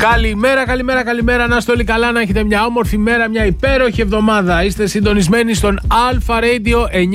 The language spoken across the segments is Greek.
Καλημέρα. Να είστε όλοι καλά, να έχετε μια όμορφη μέρα, μια υπέροχη εβδομάδα. Είστε συντονισμένοι στον Alpha Radio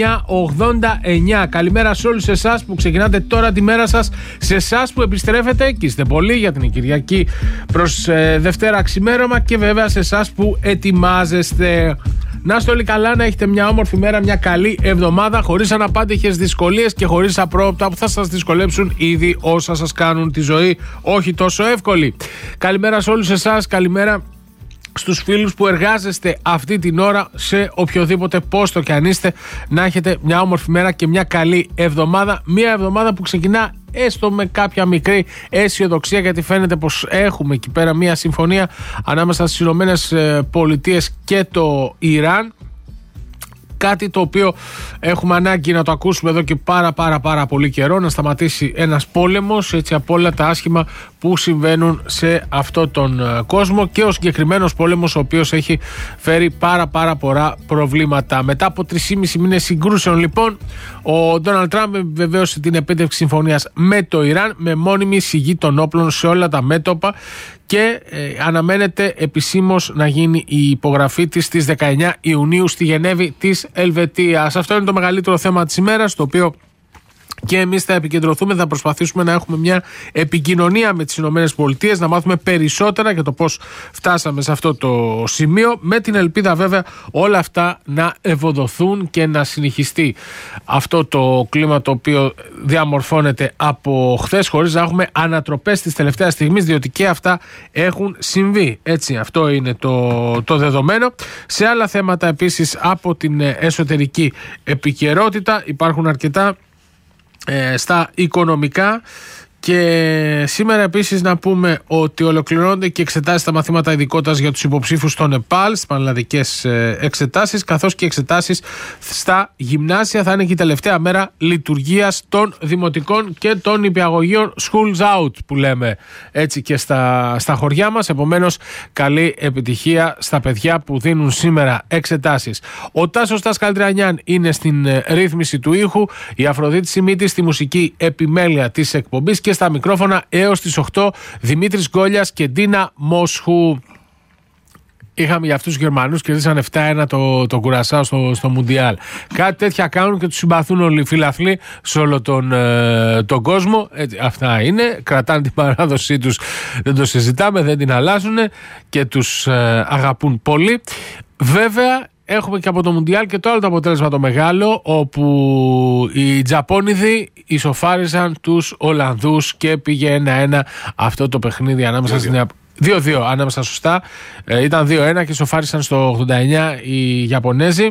989. Καλημέρα σε όλους εσάς που ξεκινάτε τώρα τη μέρα σας, σε εσάς που επιστρέφετε και είστε πολλοί για την Κυριακή προς Δευτέρα ξημέρωμα και βέβαια σε εσάς που ετοιμάζεστε. Να είστε όλοι καλά, να έχετε μια όμορφη μέρα, μια καλή εβδομάδα, χωρίς αναπάντηχες δυσκολίες και χωρίς απρόοπτα που θα σας δυσκολέψουν ήδη όσα σας κάνουν τη ζωή όχι τόσο εύκολη. Καλημέρα σε όλους εσάς, καλημέρα στους φίλους που εργάζεστε αυτή την ώρα σε οποιοδήποτε πόστο και αν είστε, να έχετε μια όμορφη μέρα και μια καλή εβδομάδα. Μια εβδομάδα που ξεκινά έστω με κάποια μικρή αισιοδοξία, γιατί φαίνεται πως έχουμε εκεί πέρα μια συμφωνία ανάμεσα στις Ηνωμένες Πολιτείες και το Ιράν. Κάτι το οποίο έχουμε ανάγκη να το ακούσουμε εδώ και πάρα πολύ καιρό, να σταματήσει ένας πόλεμος, έτσι, από όλα τα άσχημα που συμβαίνουν σε αυτόν τον κόσμο, και ο συγκεκριμένος πόλεμος ο οποίος έχει φέρει πάρα πολλά προβλήματα. Μετά από 3,5 μήνες συγκρούσεων, λοιπόν, ο Ντόναλντ Τραμπ βεβαίωσε την επίτευξη συμφωνίας με το Ιράν με μόνιμη σιγή των όπλων σε όλα τα μέτωπα και αναμένεται επισήμως να γίνει η υπογραφή της στις 19 Ιουνίου στη Γενέβη της Ελβετίας. Αυτό είναι το μεγαλύτερο θέμα της ημέρας, το οποίο και εμείς θα επικεντρωθούμε, θα προσπαθήσουμε να έχουμε μια επικοινωνία με τις Ηνωμένες Πολιτείες, να μάθουμε περισσότερα για το πώς φτάσαμε σε αυτό το σημείο, με την ελπίδα βέβαια όλα αυτά να ευοδοθούν και να συνεχιστεί αυτό το κλίμα το οποίο διαμορφώνεται από χθες, χωρίς να έχουμε ανατροπές της τελευταίας στιγμής, διότι και αυτά έχουν συμβεί. Έτσι, αυτό είναι το δεδομένο. Σε άλλα θέματα επίσης από την εσωτερική επικαιρότητα υπάρχουν αρκετά στα οικονομικά. Και σήμερα επίσης να πούμε ότι ολοκληρώνονται και εξετάσεις στα μαθήματα ειδικότητας για τους υποψήφιους στο Νεπάλ, στις πανελλαδικές εξετάσεις, καθώς και εξετάσεις στα γυμνάσια. Θα είναι και η τελευταία μέρα λειτουργίας των δημοτικών και των νηπιαγωγείων, schools out που λέμε έτσι και στα χωριά μας. Επομένως, καλή επιτυχία στα παιδιά που δίνουν σήμερα εξετάσεις. Ο Τάσος Καλτριανιάν είναι στην ρύθμιση του ήχου, η Αφροδίτη Σιμίτη στη μουσική επιμέλεια της εκπομπής, και στα μικρόφωνα έως τις 8 Δημήτρης Γκόλιας και Ντίνα Μόσχου. Είχαμε για αυτούς τους Γερμανούς, κερδίσαν 7-1 το Κουρασάο στο Μουντιάλ. Κάτι τέτοια κάνουν και τους συμπαθούν όλοι οι φιλαθλοί σε όλο τον κόσμο. Έτσι, αυτά είναι. Κρατάνε την παράδοσή τους, δεν το συζητάμε, δεν την αλλάζουν και τους αγαπούν πολύ. Βέβαια, έχουμε και από το Μουντιάλ και το άλλο το αποτέλεσμα το μεγάλο, όπου οι Τζαπώνιδοι ισοφάρισαν τους Ολλανδούς και πήγε 1-1 αυτό το παιχνίδι ανάμεσα στην 2-2 ανάμεσα, σωστά. Ήταν 2-1 και ισοφάρισαν στο 89 οι Ιαπωνέζοι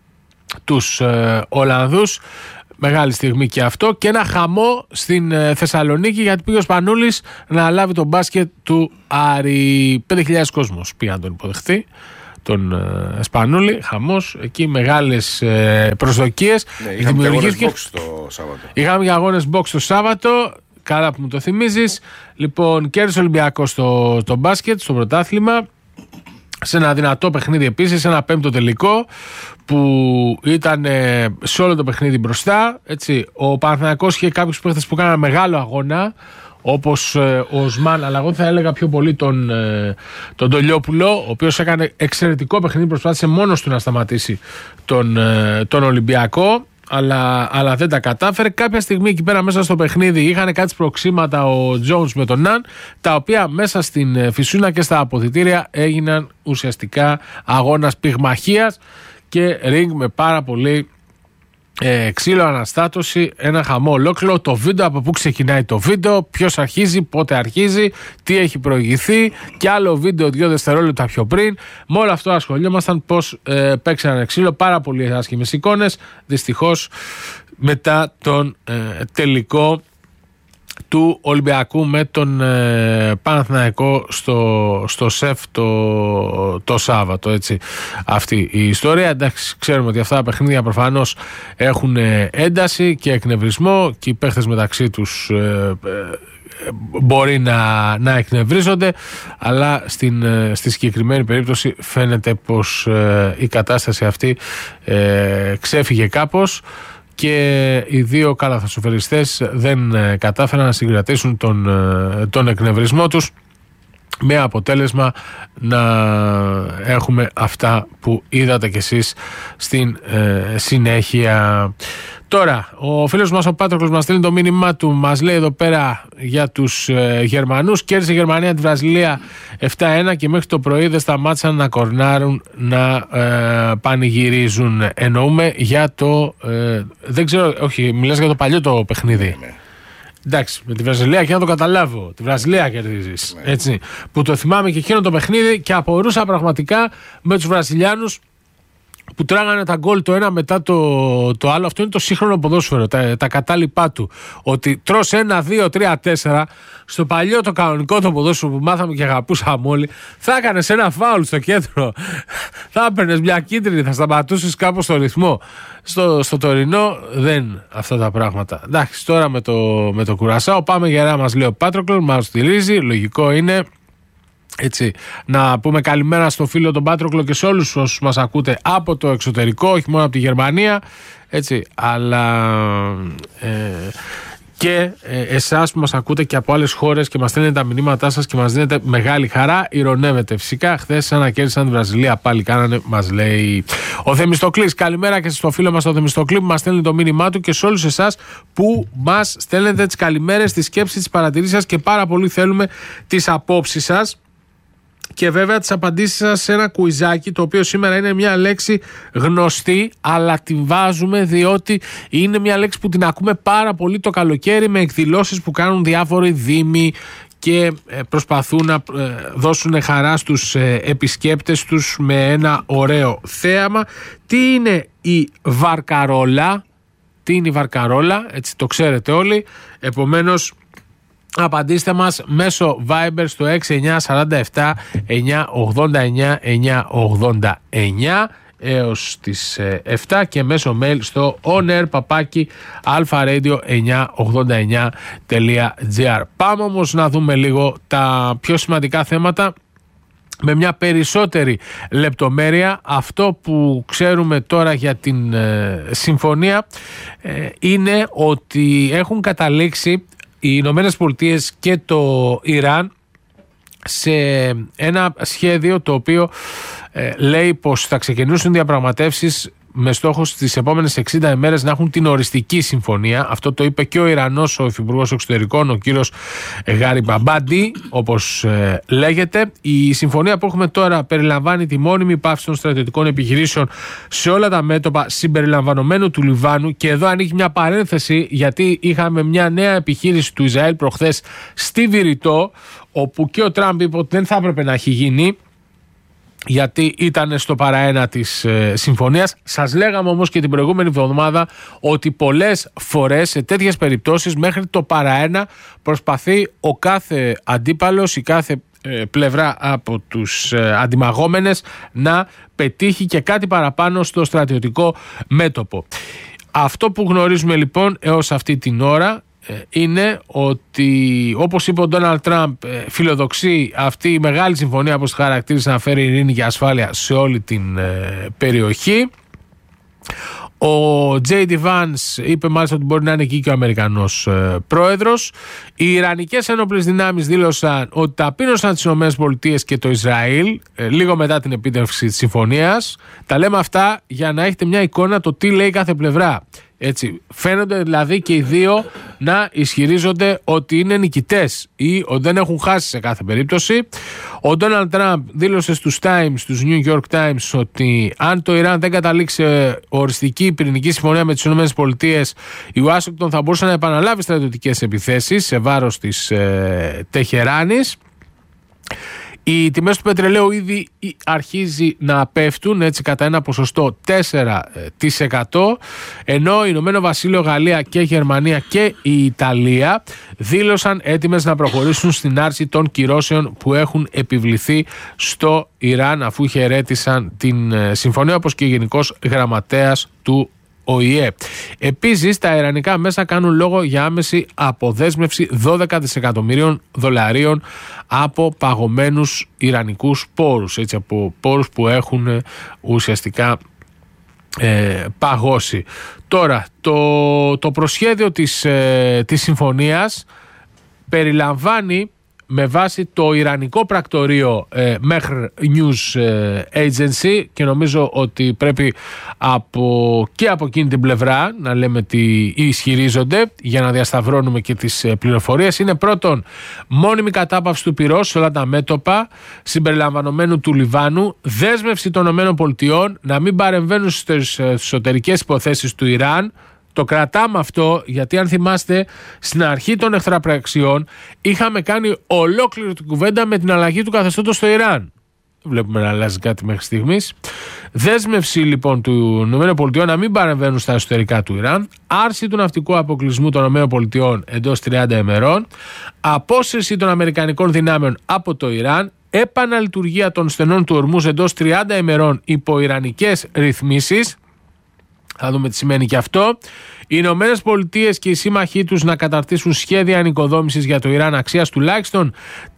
τους Ολλανδούς. Μεγάλη στιγμή και αυτό. Και ένα χαμό στην Θεσσαλονίκη, γιατί πήγε ο Σπανούλης να λάβει τον μπάσκετ του Άρη. 5.000 κόσμος πήγαν να τον υποδεχτεί τον Σπανούλη, χαμός, εκεί μεγάλες προσδοκίες. Ναι, είχαμε και αγώνες box το Σάββατο. Είχαμε και αγώνες box το Σάββατο, καλά που μου το θυμίζεις. Λοιπόν, κέρδισε ο Ολυμπιακός το μπάσκετ, στο πρωτάθλημα, σε ένα δυνατό παιχνίδι επίσης, ένα πέμπτο τελικό που ήταν σε όλο το παιχνίδι μπροστά. Έτσι. Ο Παναθηναϊκός είχε κάποιους παίχτες που κάνανε μεγάλο αγώνα, όπως ο Οσμάν, αλλά εγώ θα έλεγα πιο πολύ τον Τολιόπουλο, ο οποίος έκανε εξαιρετικό παιχνίδι, προσπάθησε μόνος του να σταματήσει τον Ολυμπιακό, αλλά δεν τα κατάφερε. Κάποια στιγμή εκεί πέρα μέσα στο παιχνίδι είχαν κάτι σπροξήματα ο Τζόουνς με τον Ναν, τα οποία μέσα στην φυσούνα και στα αποδυτήρια έγιναν ουσιαστικά αγώνας πυγμαχίας και ring με πάρα πολύ ξύλο, αναστάτωση, ένα χαμό ολόκληρο. Το βίντεο, από πού ξεκινάει το βίντεο, ποιος αρχίζει, πότε αρχίζει, τι έχει προηγηθεί, και άλλο βίντεο 2 δευτερόλεπτα πιο πριν. Με όλο αυτό ασχολιόμασταν, πώς παίξανε ξύλο, πάρα πολύ άσχημες εικόνες. Δυστυχώς μετά τον τελικό του Ολυμπιακού με τον Παναθηναϊκό στο ΣΕΦ το Σάββατο, έτσι, αυτή η ιστορία. Εντάξει, ξέρουμε ότι αυτά τα παιχνίδια προφανώς έχουν ένταση και εκνευρισμό και οι παίχτες μεταξύ τους μπορεί να εκνευρίζονται, αλλά στη συγκεκριμένη περίπτωση φαίνεται πως η κατάσταση αυτή ξέφυγε κάπως και οι δύο καλαθοσοφεριστές δεν κατάφεραν να συγκρατήσουν τον εκνευρισμό τους με αποτέλεσμα να έχουμε αυτά που είδατε κι εσείς στην συνέχεια. Τώρα, ο φίλος μας ο Πάτροκλος μας στέλνει το μήνυμά του, μας λέει εδώ πέρα για τους Γερμανούς. Κέρδισε η Γερμανία τη Βραζιλία 7-1 και μέχρι το πρωί δεν σταμάτησαν να κορνάρουν, να πανηγυρίζουν. Εννοούμε για το, δεν ξέρω, όχι, μιλάς για το παλιό το παιχνίδι. Εντάξει, με τη Βραζιλία και να το καταλάβω. Τη Βραζιλία κερδίζεις. Έτσι. Που το θυμάμαι και εκείνο το παιχνίδι και απορούσα πραγματικά με τους Βραζιλιάνους που τράγανε τα γκολ το ένα μετά το άλλο. Αυτό είναι το σύγχρονο ποδόσφαιρο, τα κατάλοιπά του. Ότι τρως 1, 2, 3, 4. Στο παλιό το κανονικό το ποδόσφαιρο που μάθαμε και αγαπούσαμε όλοι, θα έκανες ένα φάουλ στο κέντρο, θα έπαιρνες μια κίτρινη, θα σταματούσες κάπως το ρυθμό. Στο τωρινό δεν αυτά τα πράγματα. Εντάξει, τώρα με το Κουρασάο πάμε γερά, μας λέει ο Πάτροκλος, μας στηρίζει, λογικό είναι. Έτσι, να πούμε καλημέρα στο φίλο τον Πάτροκλο και σε όλους όσους μας ακούτε από το εξωτερικό, όχι μόνο από τη Γερμανία, έτσι, αλλά και εσάς που μας ακούτε και από άλλες χώρες και μας στέλνετε τα μηνύματά σας και μας δίνετε μεγάλη χαρά. Ηρωνεύετε φυσικά. Χθες σαν να κέρδισαν τη Βραζιλία πάλι κάνανε, μας λέει ο Θεμιστοκλής. Καλημέρα και στο φίλο μας τον Θεμιστοκλή που μας στέλνει το μήνυμά του και σε όλους εσάς που μας στέλνετε τις καλημέρες, τις σκέψεις, τις παρατηρήσεις σας και πάρα πολύ θέλουμε τις απόψεις σας. Και βέβαια τις απαντήσεις σας σε ένα κουιζάκι, το οποίο σήμερα είναι μια λέξη γνωστή, αλλά την βάζουμε διότι είναι μια λέξη που την ακούμε πάρα πολύ το καλοκαίρι με εκδηλώσεις που κάνουν διάφοροι δήμοι και προσπαθούν να δώσουν χαρά στους επισκέπτες τους με ένα ωραίο θέαμα. Τι είναι η βαρκαρόλα? Τι είναι η βαρκαρόλα? Έτσι το ξέρετε όλοι. Επομένως, απαντήστε μας μέσω Viber στο 6947 989 989 έως τις 7 και μέσω mail στο onair@alfaradio989.gr. Πάμε όμως να δούμε λίγο τα πιο σημαντικά θέματα με μια περισσότερη λεπτομέρεια. Αυτό που ξέρουμε τώρα για την συμφωνία είναι ότι έχουν καταλήξει οι Ηνωμένες Πολιτείες και το Ιράν σε ένα σχέδιο το οποίο λέει πως θα ξεκινήσουν διαπραγματεύσεις με στόχο στις επόμενες 60 ημέρες να έχουν την οριστική συμφωνία. Αυτό το είπε και ο Ιρανός ο Υφυπουργός Εξωτερικών, ο κύριος Γαριμπαμπάντι, όπως λέγεται. Η συμφωνία που έχουμε τώρα περιλαμβάνει τη μόνιμη πάυση των στρατιωτικών επιχειρήσεων σε όλα τα μέτωπα συμπεριλαμβανομένου του Λιβάνου. Και εδώ ανοίγει μια παρένθεση, γιατί είχαμε μια νέα επιχείρηση του Ισραήλ προχθές στη Βηρητό, όπου και ο Τραμπ είπε ότι δεν θα έπρεπε να έχει γίνει, γιατί ήταν στο παραένα της συμφωνίας. Σας λέγαμε όμως και την προηγούμενη εβδομάδα ότι πολλές φορές σε τέτοιες περιπτώσεις μέχρι το παραένα προσπαθεί ο κάθε αντίπαλος, η κάθε πλευρά από τους αντιμαγόμενες να πετύχει και κάτι παραπάνω στο στρατιωτικό μέτωπο. Αυτό που γνωρίζουμε λοιπόν έως αυτή την ώρα είναι ότι, όπως είπε ο Ντόναλντ Τραμπ, φιλοδοξεί αυτή η μεγάλη συμφωνία, όπως τη χαρακτήρισε, να φέρει ειρήνη και ασφάλεια σε όλη την περιοχή. Ο J.D. Vance είπε μάλιστα ότι μπορεί να είναι εκεί και ο Αμερικανός πρόεδρος. Οι Ιρανικές ένοπλες δυνάμεις δήλωσαν ότι ταπείνωσαν τις ΗΠΑ και το Ισραήλ λίγο μετά την επίτευξη της συμφωνίας. Τα λέμε αυτά για να έχετε μια εικόνα το τι λέει κάθε πλευρά. Έτσι, φαίνονται δηλαδή και οι δύο να ισχυρίζονται ότι είναι νικητές ή ότι δεν έχουν χάσει σε κάθε περίπτωση. Ο Ντόναλντ Τραμπ δήλωσε στους New York Times ότι αν το Ιράν δεν καταλήξει οριστική πυρηνική συμφωνία με τις ΗΠΑ, η Ουάσιγκτον θα μπορούσε να επαναλάβει στρατιωτικές επιθέσεις σε βάρος της Τεχεράνης. Οι τιμές του πετρελαίου ήδη αρχίζει να πέφτουν, έτσι, κατά ένα ποσοστό 4%, ενώ Ηνωμένο Βασίλειο, Γαλλία και Γερμανία και η Ιταλία δήλωσαν έτοιμες να προχωρήσουν στην άρση των κυρώσεων που έχουν επιβληθεί στο Ιράν, αφού χαιρέτησαν την συμφωνία, όπως και ο Γενικός Γραμματέας του ΟΗΕ. Επίσης, τα ιρανικά μέσα κάνουν λόγο για άμεση αποδέσμευση 12 δισεκατομμυρίων δολαρίων από παγωμένους ιρανικούς πόρους, έτσι, από πόρους που έχουν ουσιαστικά παγώσει. Τώρα, το προσχέδιο της συμφωνίας περιλαμβάνει με βάση το ιρανικό πρακτορείο Mehr News Agency, και νομίζω ότι πρέπει και από εκείνη την πλευρά να λέμε τι ισχυρίζονται για να διασταυρώνουμε και τις πληροφορίες. Είναι πρώτον μόνιμη κατάπαυση του πυρός σε όλα τα μέτωπα συμπεριλαμβανομένου του Λιβάνου, δέσμευση των ΗΠΑ να μην παρεμβαίνουν στις εσωτερικές υποθέσεις του Ιράν. Το κρατάμε αυτό γιατί, αν θυμάστε, στην αρχή των εχθραπραξιών είχαμε κάνει ολόκληρη την κουβέντα με την αλλαγή του καθεστώτος στο Ιράν. Δεν βλέπουμε να αλλάζει κάτι μέχρι στιγμής. Δέσμευση λοιπόν του ΗΠΑ να μην παρεμβαίνουν στα εσωτερικά του Ιράν, άρση του ναυτικού αποκλεισμού των ΗΠΑ εντός 30 ημερών, απόσυρση των αμερικανικών δυνάμεων από το Ιράν, επαναλειτουργία των στενών του Ορμούζ εντός 30 ημερών υπό ιρανικές ρυθμίσεις. Θα δούμε τι σημαίνει και αυτό. Οι Ηνωμένες Πολιτείες και οι σύμμαχοί τους να καταρτήσουν σχέδια ανοικοδόμησης για το Ιράν αξίας τουλάχιστον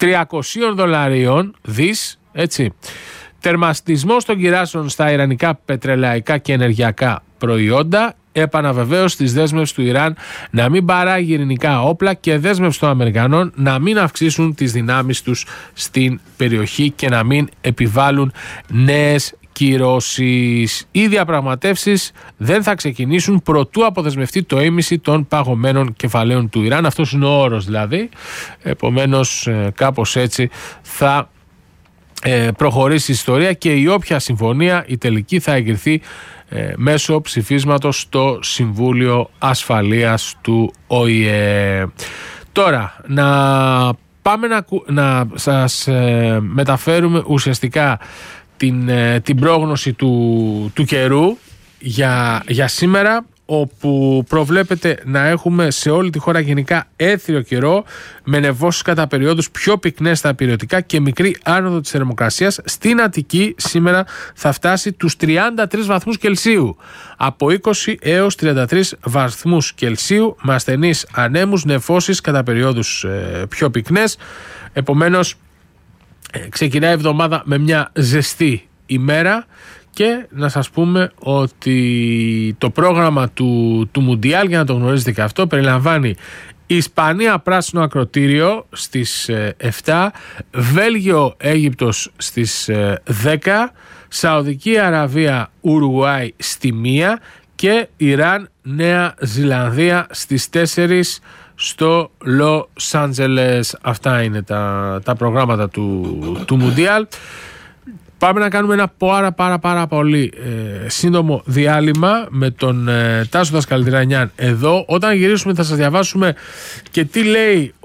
$300 δις, έτσι. Τερματισμός των κυράσεων στα ιρανικά πετρελαϊκά και ενεργειακά προϊόντα. Επαναβεβαίωση της δέσμευσης του Ιράν να μην παράγει ειρηνικά όπλα και δέσμευση των Αμερικανών να μην αυξήσουν τις δυνάμεις τους στην περιοχή και να μην επιβάλλουν νέες κυρώσεις. Οι διαπραγματεύσεις δεν θα ξεκινήσουν προτού αποδεσμευτεί το ίμιση των παγωμένων κεφαλαίων του Ιράν. Αυτός είναι ο όρος δηλαδή. Επομένως κάπως έτσι θα προχωρήσει η ιστορία και η όποια συμφωνία η τελική θα εγκριθεί μέσω ψηφίσματος στο Συμβούλιο Ασφαλείας του ΟΗΕ. Τώρα να πάμε να σας μεταφέρουμε ουσιαστικά την πρόγνωση του καιρού για σήμερα, όπου προβλέπεται να έχουμε σε όλη τη χώρα γενικά έθριο καιρό με νεβώσεις κατά περιόδους πιο πυκνές στα υπηρετικά και μικρή άνοδο της θερμοκρασίας. Στην Αττική σήμερα θα φτάσει τους 33 βαθμούς Κελσίου, από 20 έως 33 βαθμούς Κελσίου, με ασθενείς ανέμους, νεφώσεις κατά περιόδους πιο πυκνές. Επομένως ξεκινάει η εβδομάδα με μια ζεστή ημέρα. Και να σας πούμε ότι το πρόγραμμα του Μουντιάλ, για να το γνωρίζετε και αυτό, περιλαμβάνει Ισπανία πράσινο ακροτήριο στις 7, Βέλγιο Αίγυπτος στις 10, Σαουδική Αραβία Ουρουγουάη στη 1 και Ιράν Νέα Ζηλανδία στις 4 στο Λος Άντζελες. Αυτά είναι τα προγράμματα του Μουντιάλ. Πάμε να κάνουμε ένα πάρα πολύ σύντομο διάλειμμα με τον Τάσο Δασκαλτηρανιάν εδώ. Όταν γυρίσουμε θα σας διαβάσουμε και τι λέει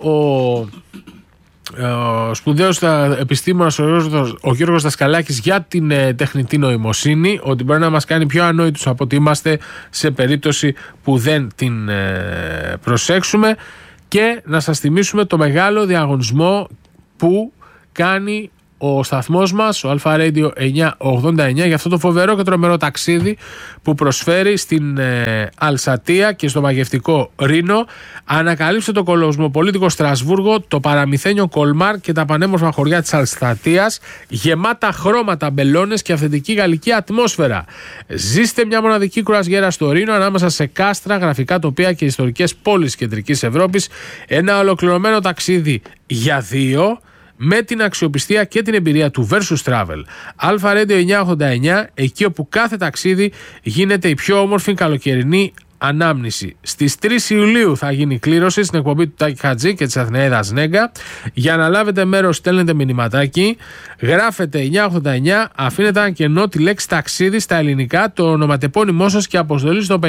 ο σπουδαίος επιστήμονας ο Γιώργος Δασκαλάκης για την τεχνητή νοημοσύνη, ότι μπορεί να μας κάνει πιο ανόητους από ότι είμαστε σε περίπτωση που δεν την προσέξουμε, και να σας θυμίσουμε το μεγάλο διαγωνισμό που κάνει ο σταθμός μας, ο Αλφα Radio 989, για αυτό το φοβερό και τρομερό ταξίδι που προσφέρει στην Αλσατία και στο μαγευτικό Ρήνο. Ανακαλύψτε το κοσμοπολίτικο Στρασβούργο, το παραμυθένιο Κολμάρ και τα πανέμορφα χωριά της Αλσατίας, γεμάτα χρώματα, μπελόνες και αυθεντική γαλλική ατμόσφαιρα. Ζήστε μια μοναδική κουρασιέρα στο Ρήνο, ανάμεσα σε κάστρα, γραφικά τοπία και ιστορικές πόλεις κεντρικής Ευρώπης. Ένα ολοκληρωμένο ταξίδι για δύο, με την αξιοπιστία και την εμπειρία του Versus Travel. Αλφα Radio 989, εκεί όπου κάθε ταξίδι γίνεται η πιο όμορφη καλοκαιρινή ανάμνηση. Στις 3 Ιουλίου θα γίνει η κλήρωση στην εκπομπή του Τάκη Χατζή και της Αθηναίδας Νέγκα. Για να λάβετε μέρος στέλνετε μηνυματάκι, γράφετε 989, αφήνετε ένα κενό, τη λέξη ταξίδι στα ελληνικά, το ονοματεπώνυμό σας και αποστολή στο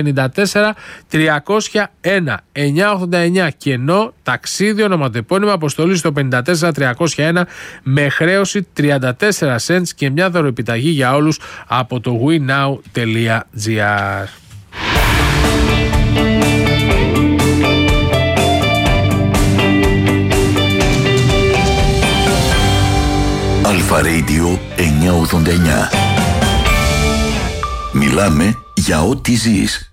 54301. 989 κενό, ταξίδι, ονοματεπώνυμο, αποστολή στο 54301 με χρέωση 34 cents και μια δωροεπιταγή για όλους από το winow.gr. Αλφα Radio 989. Μιλάμε για ό,τι ζεις.